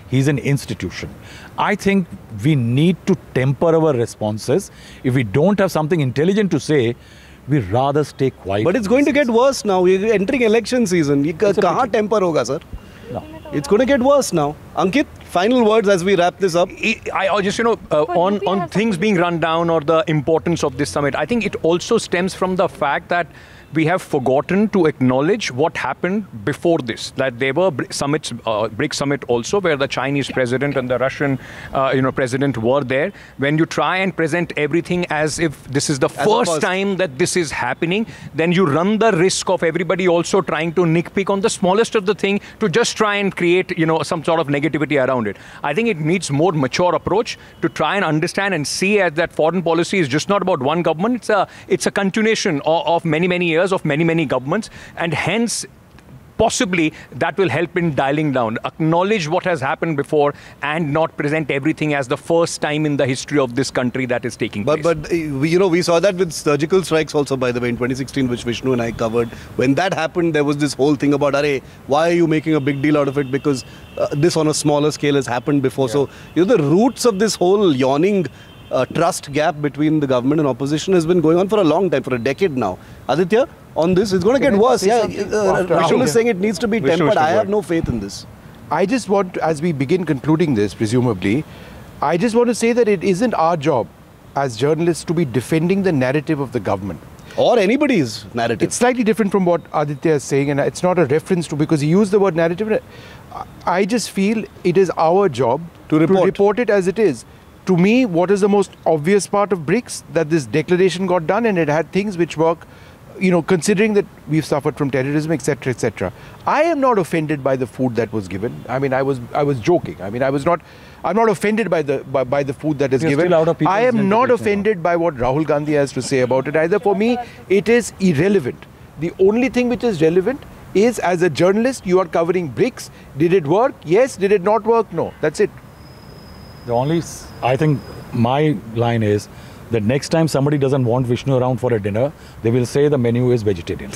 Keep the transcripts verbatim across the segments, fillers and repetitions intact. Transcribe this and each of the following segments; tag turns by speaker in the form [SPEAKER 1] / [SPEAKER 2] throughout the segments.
[SPEAKER 1] He's an institution. I think we need to temper our responses. If we don't have something intelligent to say, we rather stay quiet.
[SPEAKER 2] But it's going to get worse now. We're entering election season. Ye kahan temper hoga, sir?
[SPEAKER 1] No.
[SPEAKER 2] It's going to get worse now. Ankit, final words as we wrap this up.
[SPEAKER 3] I, I just, you know, uh, on, on things being run down or the importance of this summit, I think it also stems from the fact that we have forgotten to acknowledge what happened before this. That there were summits, uh, BRICS summit also, where the Chinese president and the Russian, uh, you know, president were there. When you try and present everything as if this is the as first time that this is happening, then you run the risk of everybody also trying to nitpick on the smallest of the thing to just try and create, you know, some sort of negativity around it. I think it needs more mature approach to try and understand and see as that foreign policy is just not about one government. It's a, it's a continuation of, of many, many years of many, many governments, and hence possibly that will help in dialing down. Acknowledge what has happened before and not present everything as the first time in the history of this country that is taking
[SPEAKER 2] but,
[SPEAKER 3] place.
[SPEAKER 2] But, we, you know, we saw that with surgical strikes also, by the way, in twenty sixteen, which Vishnu and I covered. When that happened, there was this whole thing about, Arey, why are you making a big deal out of it? Because uh, this on a smaller scale has happened before. Yeah. So, you know, the roots of this whole yawning uh, trust gap between the government and opposition has been going on for a long time, for a decade now. Aditya? On this, it's going to get worse. Yeah, uh, Rahul is saying it needs to be tempered. I have no faith in this.
[SPEAKER 4] I just want, as we begin concluding this, presumably, I just want to say that it isn't our job as journalists to be defending the narrative of the government.
[SPEAKER 2] Or anybody's narrative.
[SPEAKER 4] It's slightly different from what Aditya is saying, and it's not a reference to, because he used the word narrative. I just feel it is our job
[SPEAKER 2] to report,
[SPEAKER 4] to report it as it is. To me, what is the most obvious part of BRICS? That this declaration got done and it had things which work, you know, considering that we've suffered from terrorism, et cetera, et cetera. I am not offended by the food that was given. I mean, I was, I was joking. I mean, I was not, I'm not offended by the, by, by the food that is
[SPEAKER 1] You're
[SPEAKER 4] given. I am not offended
[SPEAKER 1] now.
[SPEAKER 4] by what Rahul Gandhi has to say about it either. For me, it is irrelevant. The only thing which is relevant is, as a journalist, you are covering BRICS. Did it work? Yes. Did it not work? No. That's it.
[SPEAKER 1] The only, I think my line is, that next time somebody doesn't want Vishnu around for a dinner, they will say the menu is vegetarian.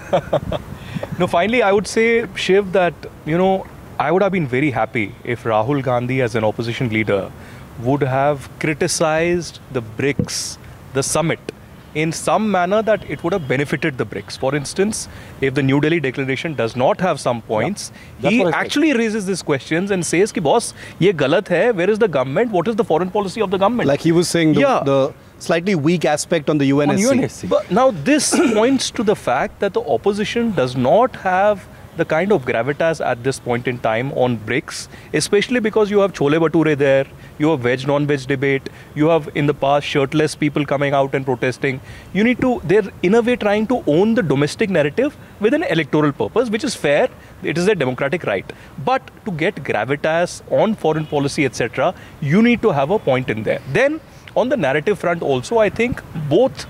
[SPEAKER 5] No, finally, I would say, Shiv, that, you know, I would have been very happy if Rahul Gandhi as an opposition leader would have criticized the BRICS, the summit, in some manner that it would have benefited the BRICS. For instance, if the New Delhi declaration does not have some points, yeah, he actually raises these questions and says, ki, boss, ye galat hai, where is the government? What is the foreign policy of the government?
[SPEAKER 2] Like he was saying, the, yeah. the slightly weak aspect on the U N S C.
[SPEAKER 1] On U N S C.
[SPEAKER 5] But now this points to the fact that the opposition does not have the kind of gravitas at this point in time on BRICS, especially because you have Chole Bhature there, you have veg non-veg debate, you have in the past shirtless people coming out and protesting. You need to, they're in a way trying to own the domestic narrative with an electoral purpose, which is fair, it is a democratic right. But to get gravitas on foreign policy, et cetera, you need to have a point in there. Then on the narrative front also, I think both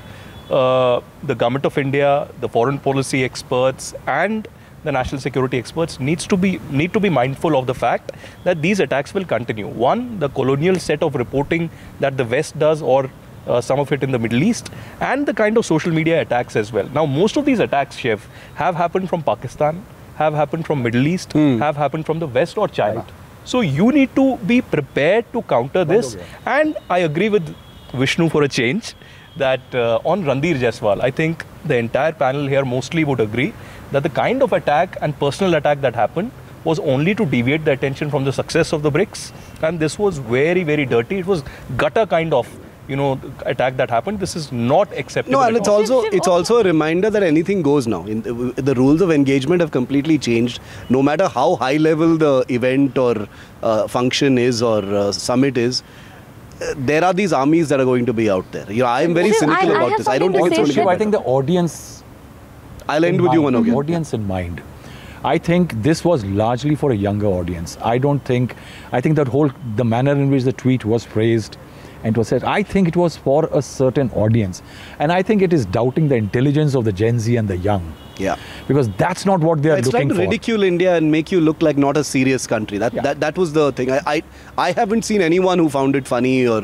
[SPEAKER 5] uh, the government of India, the foreign policy experts and the national security experts needs to be need to be mindful of the fact that these attacks will continue. One, the colonial set of reporting that the West does, or uh, some of it in the Middle East, and the kind of social media attacks as well. Now, most of these attacks, Chef, have happened from Pakistan, have happened from Middle East, hmm. have happened from the West or China. So you need to be prepared to counter this. And I agree with Vishnu for a change that uh, on Randhir Jaiswal, I think the entire panel here mostly would agree that the kind of attack and personal attack that happened was only to deviate the attention from the success of the BRICS. And this was very, very dirty. It was gutter kind of, you know, attack that happened. This is not acceptable.
[SPEAKER 2] No, and it's also it's also a reminder that anything goes now. In the, the rules of engagement have completely changed. No matter how high level the event or uh, function is or uh, summit is, uh, there are these armies that are going to be out there. You know, I am very
[SPEAKER 6] Shiv,
[SPEAKER 2] cynical
[SPEAKER 6] I,
[SPEAKER 2] about
[SPEAKER 6] I
[SPEAKER 2] this. I don't think it's going to get
[SPEAKER 1] I think the audience.
[SPEAKER 2] I'll end with you, Manoj.
[SPEAKER 1] Audience in mind. I think this was largely for a younger audience. I don't think, I think that whole, the manner in which the tweet was praised and was said, I think it was for a certain audience. And I think it is doubting the intelligence of the Gen Z and the young.
[SPEAKER 2] Yeah.
[SPEAKER 1] Because that's not what they are
[SPEAKER 2] it's
[SPEAKER 1] looking for.
[SPEAKER 2] It's trying to ridicule India and make you look like not a serious country. That,
[SPEAKER 1] yeah.
[SPEAKER 2] that, that was the thing. I, I, I haven't seen anyone who found it funny or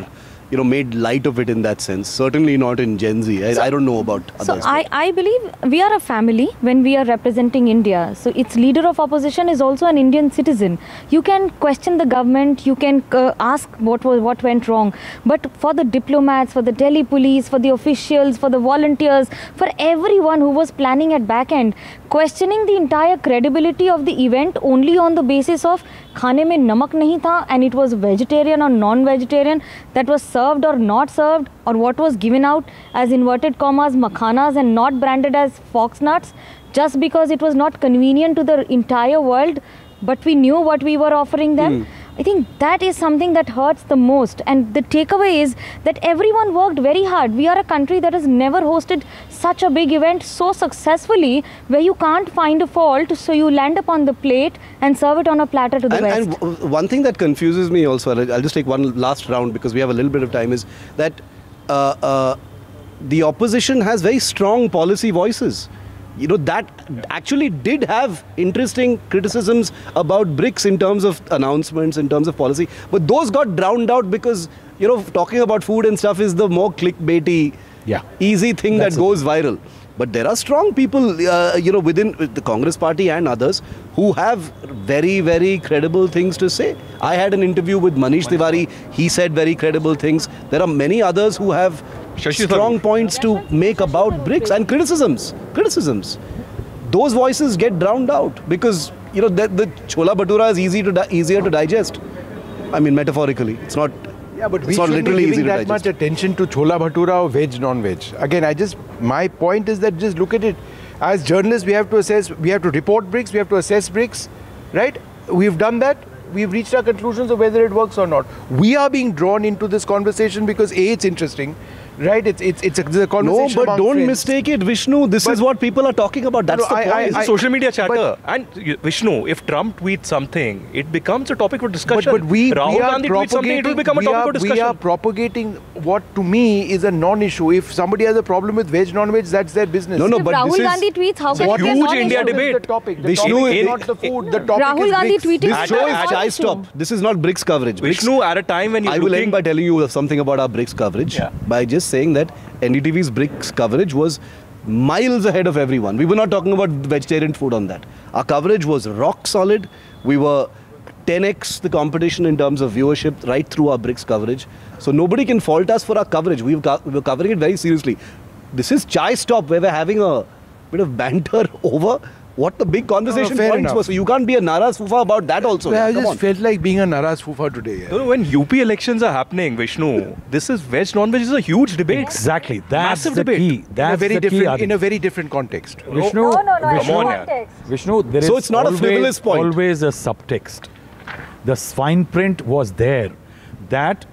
[SPEAKER 2] you know, made light of it in that sense. Certainly not in Gen Z. I,
[SPEAKER 6] So-
[SPEAKER 2] I don't know about
[SPEAKER 6] So
[SPEAKER 2] others.
[SPEAKER 6] I, I believe we are a family when we are representing India. So its leader of opposition is also an Indian citizen. You can question the government, you can uh, ask what was what went wrong. But for the diplomats, for the Delhi police, for the officials, for the volunteers, for everyone who was planning at back end, questioning the entire credibility of the event only on the basis of खाने में नमक नहीं था and it was vegetarian or non-vegetarian, that was served or not served, or what was given out as inverted commas makhanas and not branded as fox nuts, just because it was not convenient to the entire world, but we knew what we were offering them. I think that is something that hurts the most, and the takeaway is that everyone worked very hard. We are a country that has never hosted such a big event so successfully, where you can't find a fault, so you land upon the plate and serve it on a platter to the
[SPEAKER 2] and,
[SPEAKER 6] West.
[SPEAKER 2] and w- one thing that confuses me also, I'll I'll just take one last round because we have a little bit of time, is that uh, uh, the opposition has very strong policy voices. You know, that actually did have interesting criticisms about BRICS in terms of announcements, in terms of policy. But those got drowned out because, you know, talking about food and stuff is the more clickbaity,
[SPEAKER 1] Yeah.
[SPEAKER 2] easy thing
[SPEAKER 1] That's
[SPEAKER 2] that
[SPEAKER 1] it.
[SPEAKER 2] goes viral. But there are strong people, uh, you know, within the Congress party and others who have very, very credible things to say. I had an interview with Manish Tiwari. He said very credible things. There are many others who have
[SPEAKER 3] Shashi
[SPEAKER 2] strong
[SPEAKER 3] Tharoor.
[SPEAKER 2] points to make about BRICS and criticisms. Criticisms. Those voices get drowned out because, you know, the, the chola bhatura is easy to di- easier to digest. I mean, metaphorically. It's not.
[SPEAKER 4] Yeah, but
[SPEAKER 2] it's
[SPEAKER 4] we
[SPEAKER 2] not
[SPEAKER 4] shouldn't be
[SPEAKER 2] literally easy
[SPEAKER 4] giving
[SPEAKER 2] to
[SPEAKER 4] that much
[SPEAKER 2] digest.
[SPEAKER 4] attention to chola bhatura or veg, non-veg. Again, I just, my point is that just look at it. As journalists, we have to assess, we have to report BRICS, we have to assess BRICS, right? We've done that. We've reached our conclusions of whether it works or not. We are being drawn into this conversation because A, it's interesting, right? It's it's it's a, it's a
[SPEAKER 2] No,
[SPEAKER 4] conversation
[SPEAKER 2] but
[SPEAKER 4] among
[SPEAKER 2] don't
[SPEAKER 4] friends.
[SPEAKER 2] mistake it, Vishnu. This
[SPEAKER 4] But-
[SPEAKER 2] is what people are talking about. That's
[SPEAKER 4] No,
[SPEAKER 2] the
[SPEAKER 4] I-
[SPEAKER 2] point.
[SPEAKER 4] I-
[SPEAKER 5] It's
[SPEAKER 4] I-
[SPEAKER 5] a social media chatter.
[SPEAKER 4] but-
[SPEAKER 5] and y- Vishnu, if Trump tweets something, it becomes a topic for discussion.
[SPEAKER 4] But, but we,
[SPEAKER 5] Rahul
[SPEAKER 4] we are
[SPEAKER 5] Gandhi tweets something, it will
[SPEAKER 4] propagating,
[SPEAKER 5] become a
[SPEAKER 4] we
[SPEAKER 5] topic
[SPEAKER 4] are,
[SPEAKER 5] for discussion.
[SPEAKER 4] we are propagating what to me is a non-issue. If somebody has a problem with veg, non-veg, that's their business.
[SPEAKER 2] No, no,
[SPEAKER 6] if
[SPEAKER 2] but
[SPEAKER 6] Rahul
[SPEAKER 2] this is-
[SPEAKER 6] Gandhi tweets, how
[SPEAKER 5] It's
[SPEAKER 6] can
[SPEAKER 5] a
[SPEAKER 6] it be a
[SPEAKER 5] huge
[SPEAKER 6] non-issue?
[SPEAKER 5] India
[SPEAKER 4] This is
[SPEAKER 5] debate.
[SPEAKER 4] The topic. The
[SPEAKER 2] Vishnu
[SPEAKER 4] topic is
[SPEAKER 2] is-
[SPEAKER 4] not the food. The topic
[SPEAKER 6] Rahul
[SPEAKER 4] is
[SPEAKER 6] Gandhi
[SPEAKER 4] BRICS.
[SPEAKER 6] tweeting
[SPEAKER 2] This
[SPEAKER 6] is
[SPEAKER 2] show
[SPEAKER 6] not
[SPEAKER 2] is
[SPEAKER 6] a
[SPEAKER 2] chai
[SPEAKER 6] non-issue.
[SPEAKER 2] stop. This is not BRICS coverage. BRICS-
[SPEAKER 5] Vishnu, at a time when you're
[SPEAKER 2] I will
[SPEAKER 5] looking...
[SPEAKER 2] end by telling you something about our BRICS coverage
[SPEAKER 5] Yeah.
[SPEAKER 2] by just saying that N D T V's BRICS coverage was miles ahead of everyone. We were not talking about vegetarian food on that. Our coverage was rock solid. We were ten x the competition in terms of viewership right through our BRICS coverage. So nobody can fault us for our coverage. We've co- we were covering it very seriously. This is chai stop where we're having a bit of banter over what the big conversation
[SPEAKER 4] fair
[SPEAKER 2] points
[SPEAKER 4] enough.
[SPEAKER 2] were. So you can't be a naraz fufa about that also.
[SPEAKER 4] Well, I
[SPEAKER 2] Come
[SPEAKER 4] just
[SPEAKER 2] on.
[SPEAKER 4] felt like being a Naraz Fufa today. yeah.
[SPEAKER 5] No, no, when U P elections are happening, Vishnu, this is veg, non-veg is a huge debate.
[SPEAKER 1] Exactly. That's
[SPEAKER 5] Massive
[SPEAKER 1] the
[SPEAKER 5] debate.
[SPEAKER 1] key.
[SPEAKER 4] in a
[SPEAKER 1] That's
[SPEAKER 4] very
[SPEAKER 1] the key.
[SPEAKER 4] different,
[SPEAKER 1] Adi.
[SPEAKER 4] in a very different context.
[SPEAKER 1] Vishnu,
[SPEAKER 6] No, no, no.
[SPEAKER 1] Vishnu,
[SPEAKER 5] Come on,
[SPEAKER 6] it's context.
[SPEAKER 1] Vishnu, there is
[SPEAKER 2] So it's not a
[SPEAKER 1] always,
[SPEAKER 2] frivolous point.
[SPEAKER 1] always a subtext. The fine print was there that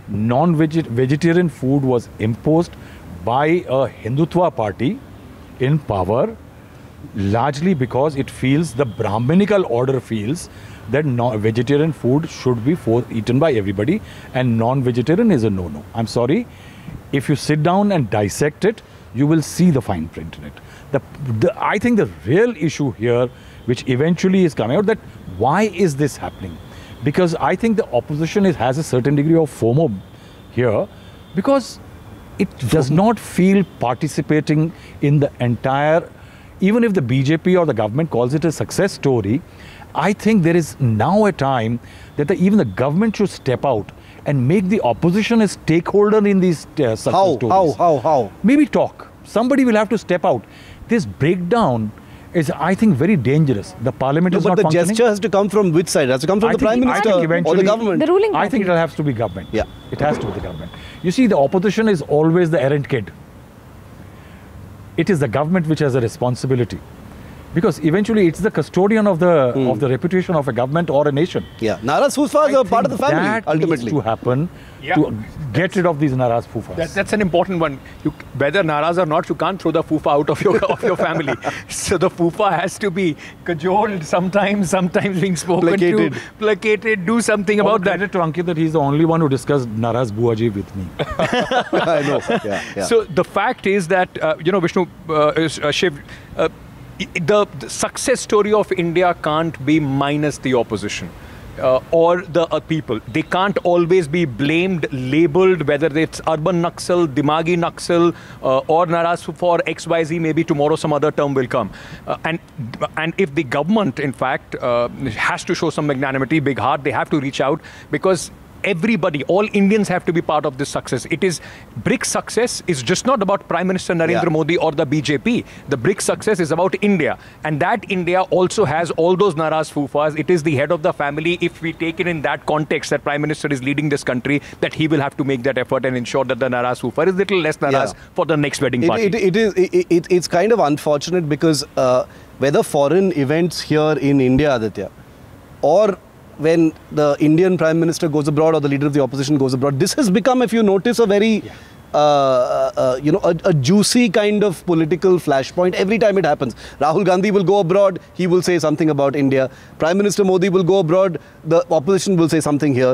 [SPEAKER 1] non-vegetarian food was imposed by a Hindutva party in power, largely because it feels, the Brahminical order feels that non- vegetarian food should be for, eaten by everybody and non-vegetarian is a no-no. I'm sorry, if you sit down and dissect it, you will see the fine print in it. The, the, I think the real issue here, which eventually is coming out, that why is this happening? Because I think the opposition is, has a certain degree of FOMO here, because it does not feel participating in the entire, even if the B J P or the government calls it a success story, I think there is now a time that the, even the government should step out and make the opposition a stakeholder in these uh, success
[SPEAKER 2] How?
[SPEAKER 1] stories.
[SPEAKER 2] How? How? How?
[SPEAKER 1] Maybe talk. Somebody will have to step out. This breakdown is, I think, very dangerous. The parliament
[SPEAKER 2] No,
[SPEAKER 1] is
[SPEAKER 2] but
[SPEAKER 1] not
[SPEAKER 2] the
[SPEAKER 1] functioning.
[SPEAKER 2] gesture has to come from which side? It has to come from
[SPEAKER 1] I
[SPEAKER 2] the
[SPEAKER 1] think-
[SPEAKER 2] Prime
[SPEAKER 1] I
[SPEAKER 2] Minister
[SPEAKER 1] think
[SPEAKER 2] or the
[SPEAKER 1] eventually-
[SPEAKER 2] government.
[SPEAKER 6] The ruling
[SPEAKER 1] I think
[SPEAKER 6] party.
[SPEAKER 1] it has to be government.
[SPEAKER 2] Yeah.
[SPEAKER 1] It has to be the government. You see, the opposition is always the errant kid. It is the government which has a responsibility. Because eventually it's the custodian of the
[SPEAKER 2] Hmm.
[SPEAKER 1] of the reputation of a government or a nation.
[SPEAKER 2] Yeah. Naraz Fufa is
[SPEAKER 1] I
[SPEAKER 2] a part of
[SPEAKER 1] think
[SPEAKER 2] the family,
[SPEAKER 1] that
[SPEAKER 2] ultimately.
[SPEAKER 1] needs to happen
[SPEAKER 3] Yeah.
[SPEAKER 1] to get rid of these naraz fufas.
[SPEAKER 3] That, that's an important one. You, whether naraz or not, you can't throw the fufa out of your of your family. So the fufa has to be cajoled sometimes, sometimes being spoken
[SPEAKER 2] Placated.
[SPEAKER 3] to, placated. Do something
[SPEAKER 1] All
[SPEAKER 3] about that.
[SPEAKER 1] credit to Ankit that he's the only one who discussed naraz buaji with me.
[SPEAKER 2] I know. Yeah. Yeah.
[SPEAKER 3] So the fact is that uh, you know, Vishnu, uh, is, uh, Shiv, uh, i- the, the success story of India can't be minus the opposition. uh, or the uh, people. They can't always be blamed, labeled, whether it's urban Naxal, Dimagi Naxal, uh, or Naraz for X Y Z, maybe tomorrow some other term will come. Uh, and, and if the government, in fact, uh, has to show some magnanimity, big heart, they have to reach out, because everybody, all Indians have to be part of this success. It is, BRICS success is just not about Prime Minister Narendra yeah. Modi or the B J P. The BRICS success is about India. And that India also has all those Naraz Fufas. It is the head of the family. If we take it in that context, that Prime Minister is leading this country, that he will have to make that effort and ensure that the Naraz Fufa is little less Naraz yeah. for the next wedding party.
[SPEAKER 2] It, it, it is, it, it, it's kind of unfortunate because uh, whether foreign events here in India, Aditya, or when the Indian Prime Minister goes abroad or the leader of the opposition goes abroad, this has become, if you notice, a very, yeah. uh, uh, you know, a, a juicy kind of political flashpoint every time it happens. Rahul Gandhi will go abroad, he will say something about India. Prime Minister Modi will go abroad, the opposition will say something here.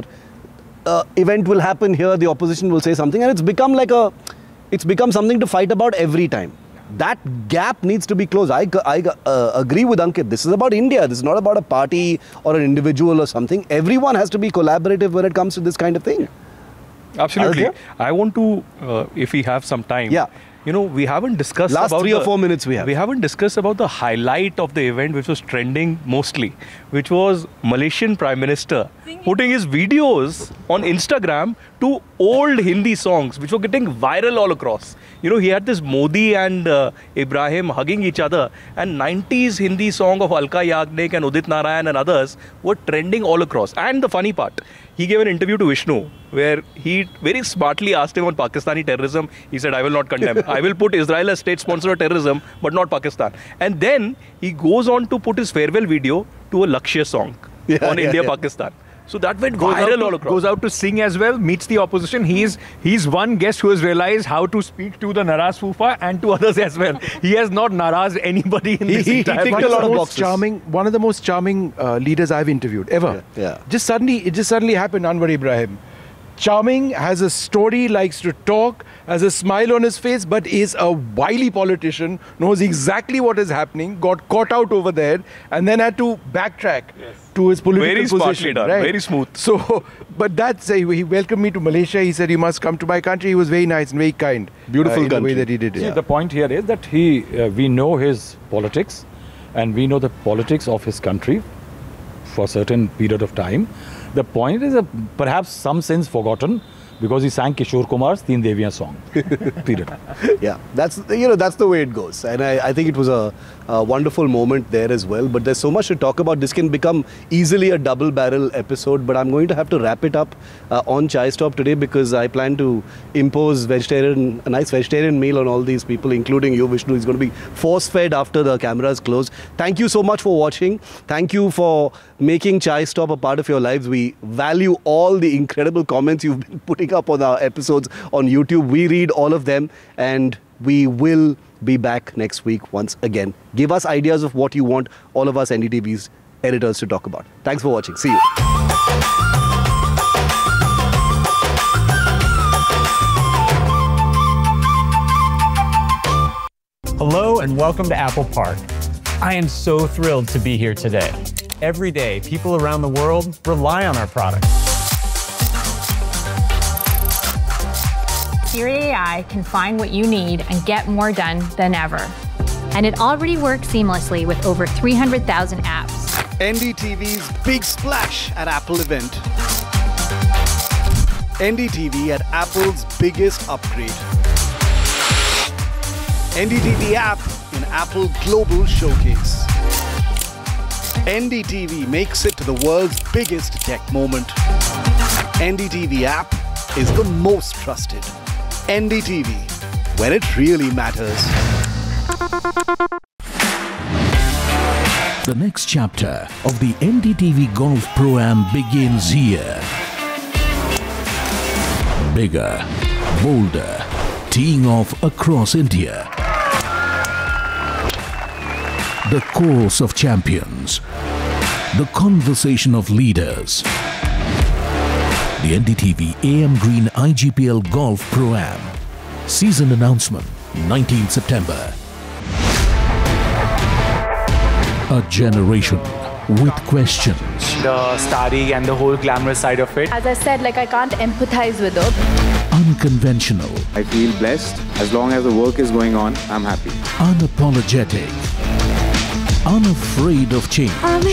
[SPEAKER 2] Uh, event will happen here, the opposition will say something, and it's become like a, it's become something to fight about every time. That gap needs to be closed. I, I uh, agree with Ankit. This is about India. This is not about a party or an individual or something. Everyone has to be collaborative when it comes to this kind of thing.
[SPEAKER 5] Absolutely. I want to, uh, if we have some time,
[SPEAKER 2] yeah.
[SPEAKER 5] you know, we haven't discussed
[SPEAKER 2] Last
[SPEAKER 5] about
[SPEAKER 2] three
[SPEAKER 5] the,
[SPEAKER 2] or four minutes we have.
[SPEAKER 5] We haven't discussed about the highlight of the event, which was trending mostly, which was Malaysian Prime Minister putting his videos on Instagram to old Hindi songs, which were getting viral all across. You know, he had this Modi and uh, Ibrahim hugging each other, and nineties Hindi song of Alka Yagnik and Udit Narayan and others were trending all across. And the funny part, he gave an interview to Vishnu, where he very smartly asked him on Pakistani terrorism. He said, I will not condemn. I will put Israel as state sponsor of terrorism, but not Pakistan. And then he goes on to put his farewell video to a Lakshya song
[SPEAKER 2] yeah,
[SPEAKER 5] on
[SPEAKER 2] yeah,
[SPEAKER 5] India-Pakistan. Yeah. So that went
[SPEAKER 3] goes
[SPEAKER 5] viral
[SPEAKER 3] to,
[SPEAKER 5] all across.
[SPEAKER 3] Goes out to sing as well, meets the opposition. He's he's one guest who has realized how to speak to the Naraz Fufa and to others as well. He has not narazed anybody in
[SPEAKER 2] he,
[SPEAKER 3] this
[SPEAKER 2] he,
[SPEAKER 3] entire
[SPEAKER 2] he
[SPEAKER 4] one
[SPEAKER 2] ticked a
[SPEAKER 4] of
[SPEAKER 2] lot
[SPEAKER 4] the
[SPEAKER 2] of
[SPEAKER 4] most
[SPEAKER 2] boxes.
[SPEAKER 4] charming, one of the most charming uh, leaders I've interviewed ever.
[SPEAKER 2] Yeah, yeah.
[SPEAKER 4] Just suddenly, it just suddenly happened. Anwar Ibrahim, charming, has a story, likes to talk, has a smile on his face, but is a wily politician, knows exactly what is happening, got caught out over there, and then had to backtrack yes. to his political
[SPEAKER 5] very
[SPEAKER 4] position.
[SPEAKER 5] Very smartly done,
[SPEAKER 4] right?
[SPEAKER 5] very smooth.
[SPEAKER 4] So, but that's, uh, he welcomed me to Malaysia. He said, you must come to my country. He was very nice and very kind.
[SPEAKER 2] Beautiful
[SPEAKER 4] uh, in
[SPEAKER 2] country.
[SPEAKER 4] the way that he did it.
[SPEAKER 1] See,
[SPEAKER 4] Yeah.
[SPEAKER 1] the point here is that he, uh, we know his politics, and we know the politics of his country for a certain period of time. The point is uh, perhaps some sense forgotten, because he sang Kishore Kumar's Teen Deviyan song. Period.
[SPEAKER 2] Yeah, that's, you know, that's the way it goes. And I, I think it was a, a wonderful moment there as well. But there's so much to talk about. This can become easily a double barrel episode, but I'm going to have to wrap it up uh, on Chai Stop today, because I plan to impose vegetarian, a nice vegetarian meal on all these people, including you, Vishnu. He's going to be force-fed after the cameras close. Thank you so much for watching. Thank you for making Chai Stop a part of your lives. We value all the incredible comments you've been putting up on our episodes on YouTube. We read all of them, and we will be back next week once again. Give us ideas of what you want all of us N D T V's editors to talk about. Thanks for watching. See you.
[SPEAKER 7] Hello and welcome to Apple Park. I am so thrilled to be here today. Every day, people around the world rely on our products.
[SPEAKER 8] Siri A I can find what you need and get more done than ever.
[SPEAKER 9] And it already works seamlessly with over three hundred thousand apps.
[SPEAKER 2] N D T V's big splash at Apple event. N D T V at Apple's biggest upgrade. N D T V app in Apple Global Showcase. N D T V makes it to the world's biggest tech moment. N D T V app is the most trusted. N D T V, when it really matters.
[SPEAKER 10] The next chapter of the N D T V Golf Pro-Am begins here. Bigger, bolder, teeing off across India. The course of champions. The conversation of leaders. The N D T V A M Green I G P L Golf Pro-Am. Season announcement, nineteenth September. A generation with questions.
[SPEAKER 11] the starry and the whole glamorous side of it.
[SPEAKER 12] As I said, like I can't empathize with her.
[SPEAKER 10] Unconventional.
[SPEAKER 13] I feel blessed. As long as the work is going on, I'm happy.
[SPEAKER 10] Unapologetic. Unafraid of change.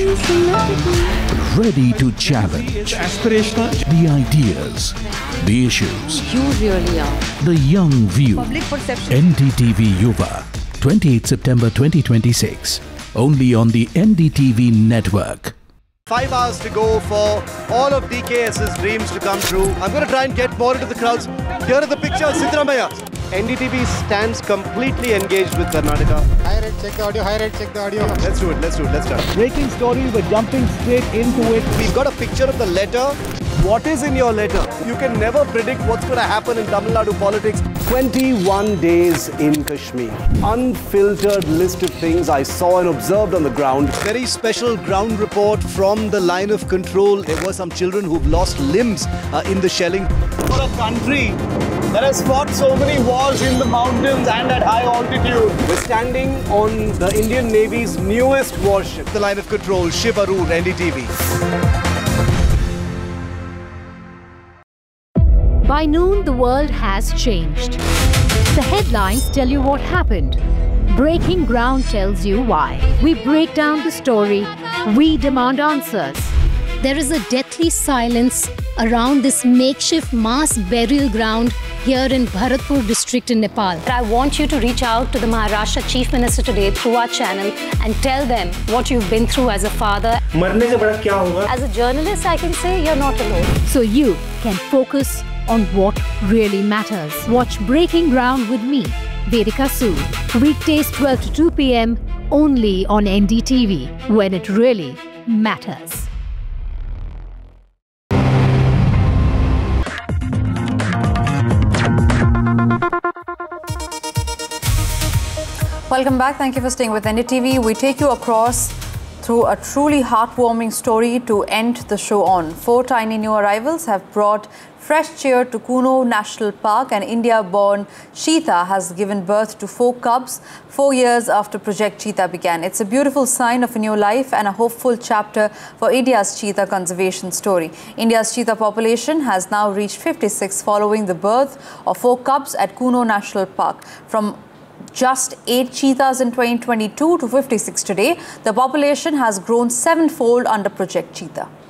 [SPEAKER 10] Ready to challenge.
[SPEAKER 14] Aspirational.
[SPEAKER 10] The ideas. The issues.
[SPEAKER 12] You really are.
[SPEAKER 10] The young view.
[SPEAKER 12] Public perception.
[SPEAKER 10] N D T V Yuva. twenty-eighth September twenty twenty-six. Only on the N D T V network.
[SPEAKER 2] Five hours to go for all of D K S's dreams to come true. I'm going to try and get more into the crowds. Here are the pictures, Siddaramaiah. N D T V stands completely engaged with Karnataka.
[SPEAKER 15] High rate, check the audio, high rate, check the audio.
[SPEAKER 2] Let's do it, let's do it, let's start.
[SPEAKER 16] Breaking story, we're jumping straight into it.
[SPEAKER 2] We've got a picture of the letter. What is in your letter? You can never predict what's going to happen in Tamil Nadu politics. twenty-one days in Kashmir. Unfiltered list of things I saw and observed on the ground. Very special ground report from the line of control. There were some children who've lost limbs uh, in the shelling. For a country that has fought so many wars in the mountains and at high altitude, we're standing on the Indian Navy's newest warship. The line of control, Shiv Arur, N D T V.
[SPEAKER 17] By noon, the world has changed. The headlines tell you what happened. Breaking Ground tells you why. We break down the story. We demand answers.
[SPEAKER 18] There is a deathly silence around this makeshift mass burial ground here in Bharatpur district in Nepal.
[SPEAKER 19] I want you to reach out to the Maharashtra Chief Minister today through our channel and tell them what you've been through as a father. As a journalist, I can say you're not alone.
[SPEAKER 17] So you can focus on what really matters. Watch Breaking Ground with me, Vedika Sood. Weekdays twelve to two p m only on N D T V, when it really matters.
[SPEAKER 20] Welcome back. Thank you for staying with N D T V. We take you across through a truly heartwarming story to end the show on. Four tiny new arrivals have brought fresh cheer to Kuno National Park. An India-born cheetah has given birth to four cubs four years after Project Cheetah began. It's a beautiful sign of a new life and a hopeful chapter for India's cheetah conservation story. India's cheetah population has now reached fifty-six following the birth of four cubs at Kuno National Park. From just eight cheetahs in twenty twenty-two to fifty-six today, the population has grown sevenfold under Project Cheetah.